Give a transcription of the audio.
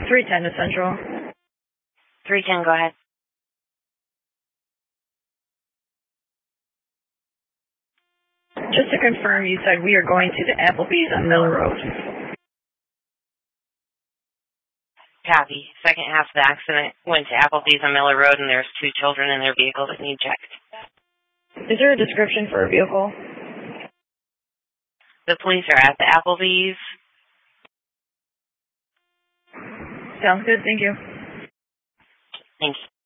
310 to Central. 310, go ahead. Just to confirm, you said we are going to the Applebee's on Miller Road. Copy. Second half of the accident went to Applebee's on Miller Road, and there's 2 children in their vehicle that need checked. Is there a description for a vehicle? The police are at the Applebee's. Sounds good. Thank you. Thank you.